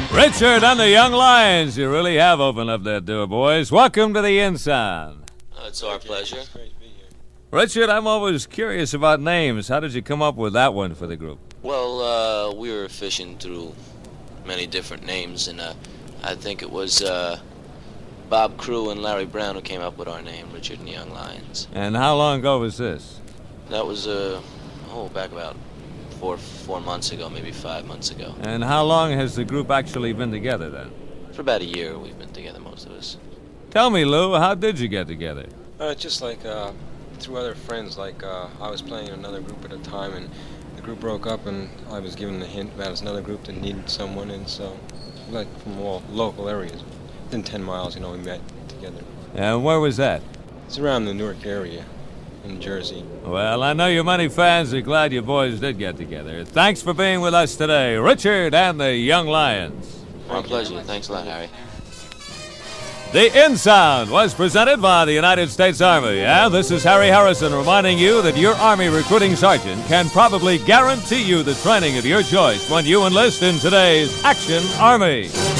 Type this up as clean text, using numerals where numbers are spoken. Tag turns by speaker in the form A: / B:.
A: Richard and the Young Lions, you really have opened up that door, boys. Welcome to the Inside.
B: It's our pleasure.
A: Richard, I'm always curious about names. How did you come up with that one for the group?
B: Well, we were fishing through many different names, and I think it was Bob Crew and Larry Brown who came up with our name, Richard and the Young Lions.
A: And how long ago was this?
B: That was, back about four months ago, maybe 5 months ago.
A: And how long has the group actually been together, then?
B: For about a year we've been together, most of us.
A: Tell me, Lou, how did you get together?
C: Just like through other friends. Like I was playing in another group at a time, and the group broke up, and I was given a hint about another group that needed someone, and so, like from all local areas, within 10 miles, we met together.
A: And where was that?
C: It's around the Newark area, in Jersey.
A: Well, I know your many fans are glad you boys did get together. Thanks for being with us today, Richard and the Young Lions.
B: My pleasure. Thanks a lot, Harry.
A: The In Sound was presented by the United States Army, and this is Harry Harrison reminding you that your Army recruiting sergeant can probably guarantee you the training of your choice when you enlist in today's Action Army.